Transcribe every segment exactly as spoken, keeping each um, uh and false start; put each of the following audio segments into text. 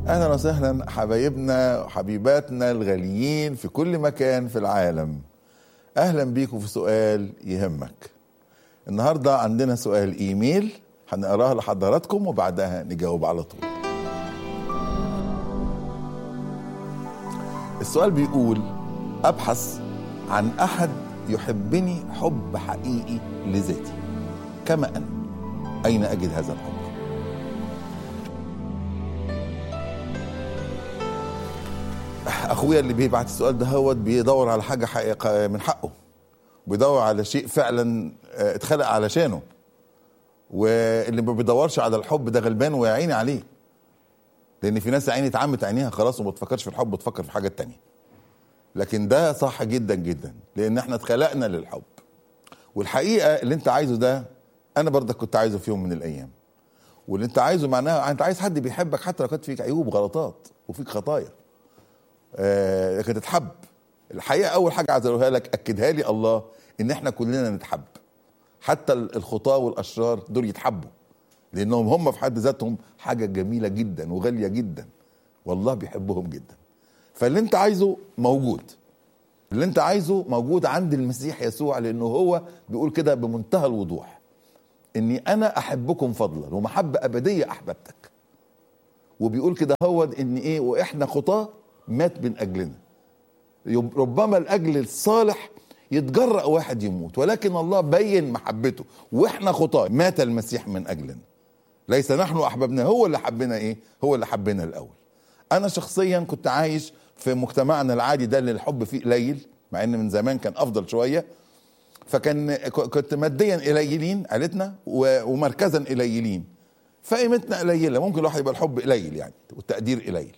أهلا وسهلا حبايبنا وحبيباتنا الغاليين في كل مكان في العالم. أهلا بيكم في سؤال يهمك. النهاردة عندنا سؤال إيميل هنقراه لحضراتكم وبعدها نجاوب على طول. السؤال بيقول: أبحث عن أحد يحبني حب حقيقي لذاتي كما أنا، أين أجد هذا الحب؟ أخويا اللي بيبعت السؤال ده هو بيدور على حاجة حقيقة من حقه، بيدور على شيء فعلا اتخلق علشانه، واللي ما بيدورش على الحب ده غلبان ويا عيني عليه، لأن في ناس عيني اتعمت عينيها خلاص وما تفكرش في الحب، بتفكر في حاجة تانية. لكن ده صح جدا جدا، لأن احنا اتخلقنا للحب. والحقيقة اللي انت عايزه ده أنا برضك كنت عايزه في يوم من الأيام، واللي انت عايزه معناها انت عايز حد بيحبك حتى لو كانت فيك عيوب وغلطات وفيك خطايا، آه لكن تتحب. الحقيقة أول حاجة عايز أقولها لك، أكدها لي الله، إن إحنا كلنا نتحب، حتى الخطاة والأشرار دول يتحبوا، لأنهم هم في حد ذاتهم حاجة جميلة جدا وغالية جدا، والله بيحبهم جدا. فاللي أنت عايزه موجود، اللي أنت عايزه موجود عند المسيح يسوع، لأنه هو بيقول كده بمنتهى الوضوح: إني أنا أحبكم فضلا ومحبة أبدية أحببتك. وبيقول كده هو إن إيه، وإحنا خطاة مات من أجلنا. ربما الأجل الصالح يتجرأ واحد يموت، ولكن الله بين محبته، واحنا خطاة مات المسيح من أجلنا. ليس نحن أحببنا، هو اللي حبنا. إيه؟ هو اللي حبنا الأول. أنا شخصيا كنت عايش في مجتمعنا العادي ده اللي الحب فيه قليل، مع إن من زمان كان أفضل شوية. فكان كنت ماديا قليلين عيلتنا، ومركزا قليلين، فقيمتنا قليلة، ممكن الواحد يبقى الحب قليل يعني والتقدير قليل.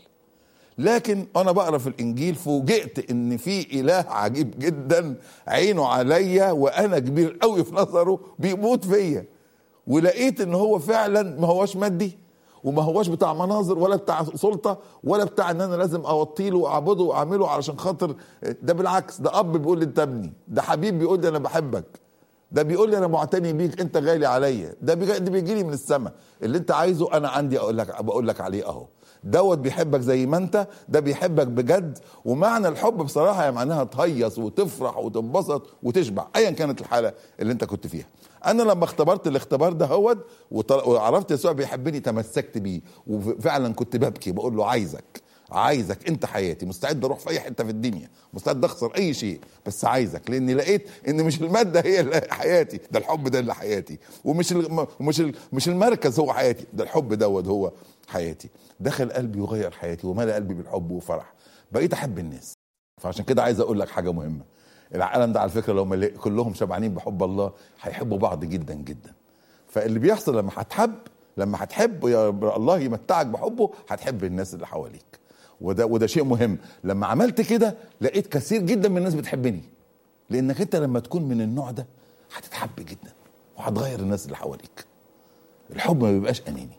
لكن انا بقرا في الانجيل فوجئت ان في اله عجيب جدا عينه عليا وانا كبير قوي في نظره بيموت فيا، ولقيت ان هو فعلا ما هوش مادي وما هوش بتاع مناظر ولا بتاع سلطه ولا بتاع ان انا لازم اوطيله واعبده واعمله علشان خاطر ده. بالعكس، ده اب بيقول لي انت ابني، ده حبيب بيقول لي انا بحبك، ده بيقول لي انا معتني بيك، انت غالي عليا، ده بيجي لي من السماء. اللي انت عايزه انا عندي، اقول لك بقول لك عليه اهو. دوت بيحبك زي ما انت، ده بيحبك بجد. ومعنى الحب بصراحه يعني معناها تهيص وتفرح وتنبسط وتشبع ايا كانت الحاله اللي انت كنت فيها. انا لما اختبرت الاختبار ده هوت وعرفت يسوع بيحبني، تمسكت بيه، وفعلا كنت ببكي بقول له عايزك، عايزك انت حياتي، مستعد اروح في اي حته في الدنيا، مستعد اخسر اي شيء، بس عايزك، لاني لقيت ان مش الماده هي اللي حياتي، ده الحب ده اللي حياتي، ومش ال مش ال مش المركز هو حياتي، ده الحب دوت هو حياتي. دخل قلبي وغير حياتي وملأ قلبي بالحب وفرح، بقيت احب الناس. فعشان كده عايز اقول لك حاجه مهمه، العالم ده على فكره لو كلهم شبعانين بحب الله هيحبوا بعض جدا جدا. فاللي بيحصل لما هتحب، لما هتحب يا الله يمتعك بحبه، هتحب الناس اللي حواليك، وده وده شيء مهم. لما عملت كده لقيت كثير جدا من الناس بتحبني، لانك انت لما تكون من النوع ده هتتحب جدا وهتغير الناس اللي حواليك. الحب ما بيبقاش اناني.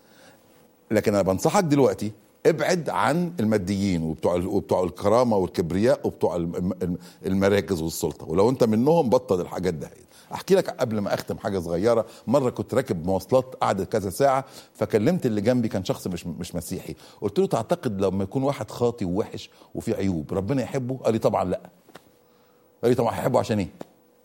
لكن انا بنصحك دلوقتي ابعد عن الماديين وبتوع وبتوع الكرامه والكبرياء وبتوع المراكز والسلطه، ولو انت منهم بطل الحاجات ده. احكي لك قبل ما اختم حاجه صغيره. مره كنت راكب مواصلات قعدت كذا ساعه، فكلمت اللي جنبي كان شخص مش مش مسيحي، قلت له تعتقد لما يكون واحد خاطي ووحش وفي عيوب ربنا يحبه؟ قال لي طبعا لا. قال لي طبعا هيحبه عشان ايه؟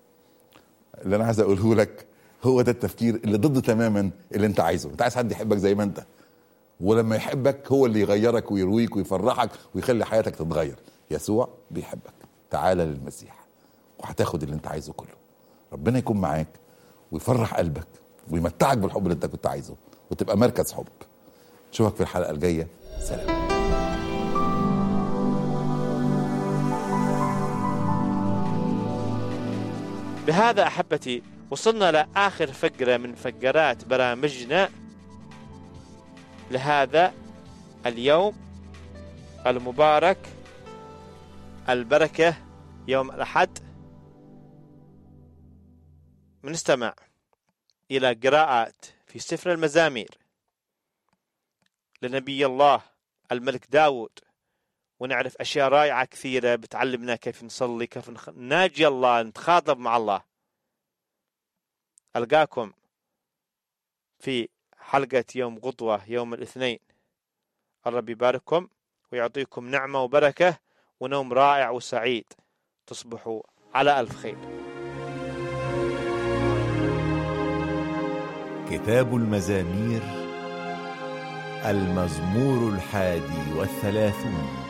اللي انا عايز اقوله لك هو ده التفكير اللي ضد تماما اللي انت عايزه. انت عايز حد يحبك زي ما انت، ولما يحبك هو اللي يغيرك ويرويك ويفرحك ويخلي حياتك تتغير. يسوع بيحبك، تعالى للمسيح وهتاخد اللي انت عايزه كله. ربنا يكون معاك ويفرح قلبك ويمتعك بالحب اللي انت كنت عايزه، وتبقى مركز حب. اشوفك في الحلقة الجاية. سلام. بهذا أحبتي وصلنا لآخر فقرة من فقرات برامجنا لهذا اليوم المبارك، البركة، يوم الأحد. بنستمع إلى قراءات في سفر المزامير لنبي الله الملك داود، ونعرف أشياء رائعة كثيرة بتعلمنا كيف نصلي، كيف ناجي الله، نتخاطب مع الله. ألقاكم في حلقة يوم غطوة يوم الاثنين الرب يبارككم ويعطيكم نعمة وبركة ونوم رائع وسعيد. تصبحوا على ألف خير. كتاب المزامير، المزمور الحادي والثلاثون.